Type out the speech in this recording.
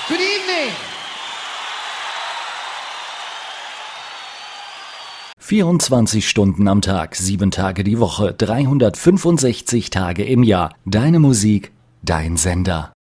Good evening. 24 Stunden am Tag, 7 Tage die Woche, 365 Tage im Jahr. Deine Musik, dein Sender.